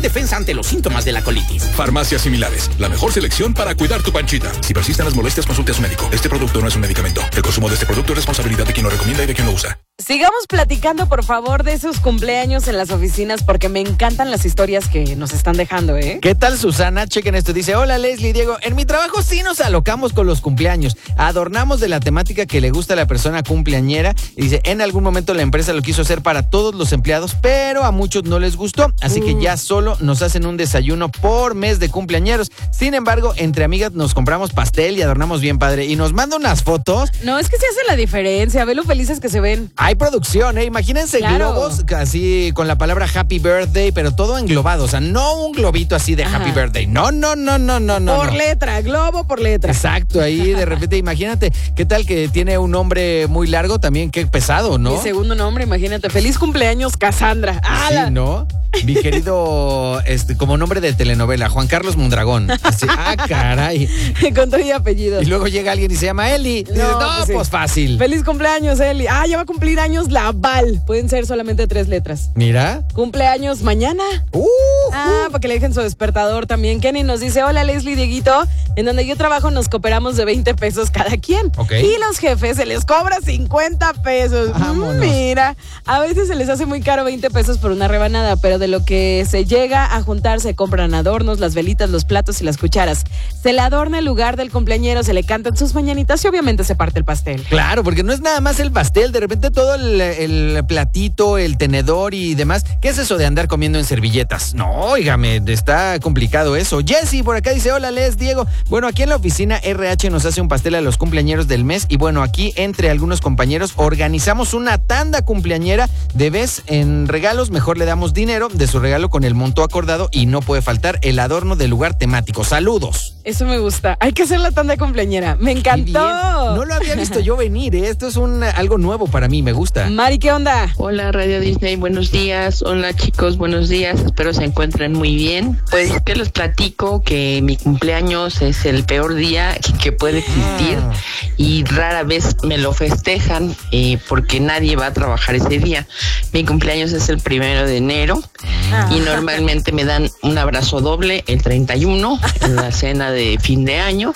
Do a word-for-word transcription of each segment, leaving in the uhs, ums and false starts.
defensa ante los síntomas de la colitis. Farmacias similares, la mejor selección para cuidar tu panchita. Si persisten las molestias, consulte a su médico. Este producto no es un medicamento. El consumo de este producto es responsabilidad de quien lo recomienda y de quien lo usa. Sigamos platicando, por favor, de sus cumpleaños en las oficinas, porque me encantan las historias que nos están dejando, ¿eh? ¿Qué tal, Susana? Chequen esto. Dice, hola, Leslie, Diego. En mi trabajo sí nos alocamos con los cumpleaños. Adornamos de la temática que le gusta a la persona cumpleañera. Y dice, en algún momento la empresa lo quiso hacer para todos los empleados, pero a muchos no les gustó. Así uh. que ya solo nos hacen un desayuno por mes de cumpleañeros. Sin embargo, entre amigas nos compramos pastel y adornamos bien padre. Y nos manda unas fotos. No, es que se hace la diferencia. Ve lo felices que se ven. Hay producción, ¿eh? Imagínense claro. globos así con la palabra Happy Birthday, pero todo englobado. O sea, no un globito así de Ajá. Happy Birthday. No, no, no, no, no, no. Por no. letra, globo por letra. Exacto, ahí de repente, imagínate, ¿qué tal que tiene un nombre muy largo también? Qué pesado, ¿no? Mi segundo nombre, imagínate. Feliz cumpleaños, Cassandra. ¡Hala! Sí, ¿no? Mi querido, este, como nombre de telenovela, Juan Carlos Mondragón. Así, ah, caray. Con todo y apellido. Y luego llega alguien y se llama Eli. No, dices, no pues, sí. pues fácil. Feliz cumpleaños, Eli. Ah, ya va a cumplir años la Val. Pueden ser solamente tres letras. Mira. Cumpleaños mañana. Uh, ah, uh. para que le dejen su despertador también. Kenny nos dice, hola Leslie, Dieguito. En donde yo trabajo nos cooperamos de veinte pesos cada quien. Okay. Y los jefes se les cobra cincuenta pesos. Vámonos. Mira, a veces se les hace muy caro veinte pesos por una rebanada, pero de lo que se llega a juntar se compran adornos, las velitas, los platos y las cucharas. Se le adorna el lugar del cumpleañero, se le cantan sus mañanitas y obviamente se parte el pastel. Claro, porque no es nada más el pastel, de repente todo el, el platito, el tenedor y demás. ¿Qué es eso de andar comiendo en servilletas? No, óigame, está complicado eso. Jessy por acá dice, hola Les, Diego. Bueno, aquí en la oficina R H nos hace un pastel a los cumpleañeros del mes y bueno, aquí entre algunos compañeros organizamos una tanda cumpleañera de vez en regalos, mejor le damos dinero de su regalo con el monto acordado y no puede faltar el adorno del lugar temático. Saludos. Eso me gusta. Hay que hacer la tanda cumpleañera. Me encantó. No lo había visto yo venir, ¿eh? Esto es un algo nuevo para mí, me gusta. Mari, ¿qué onda? Hola, Radio Disney, buenos días. Hola, chicos, buenos días. Espero se encuentren muy bien. Pues que les platico que mi cumpleaños es el peor día que puede existir ah. y rara vez me lo festejan eh, porque nadie va a trabajar ese día. Mi cumpleaños es el primero de enero ah. y normalmente me dan un abrazo doble el treinta y uno en la cena de fin de año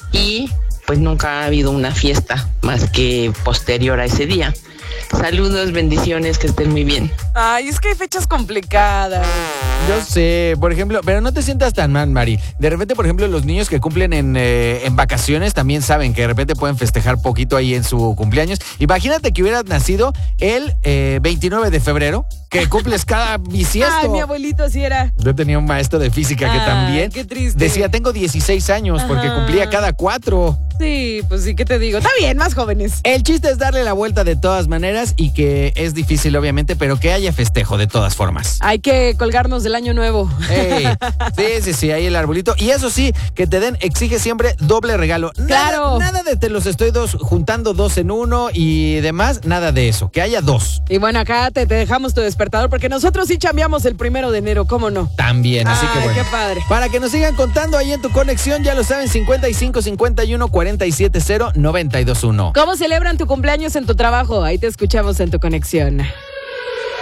y pues nunca ha habido una fiesta más que posterior a ese día. Saludos, bendiciones, que estén muy bien. Ay, es que hay fechas complicadas. Yo sé, por ejemplo, pero no te sientas tan mal, Mari. De repente, por ejemplo, los niños que cumplen en, eh, en vacaciones también saben que de repente pueden festejar poquito ahí en su cumpleaños. Imagínate que hubieras nacido el eh, veintinueve de febrero, que cumples cada bisiesto. Ay, mi abuelito así era. Yo tenía un maestro de física que Ay, también qué triste. decía, tengo dieciséis años, Ajá. porque cumplía cada cuatro. Sí, pues sí, ¿qué te digo? Está bien, más jóvenes. El chiste es darle la vuelta de todas maneras y que es difícil, obviamente, pero que haya festejo de todas formas. Hay que colgarnos del año nuevo. Hey, sí, sí, sí, ahí el arbolito. Y eso sí, que te den, exige siempre doble regalo. Claro. Nada, nada de te los estoy dos, juntando dos en uno y demás, nada de eso. Que haya dos. Y bueno, acá te, te dejamos tu despertador porque nosotros sí chambeamos el primero de enero, ¿cómo no? También, así Ay, que bueno. qué padre. Para que nos sigan contando ahí en tu conexión, ya lo saben, cincuenta y cinco, cincuenta y uno, cuarenta y siete, cero, noventa y dos, uno. ¿Cómo celebran tu cumpleaños en tu trabajo? Ahí te escuchamos en tu conexión.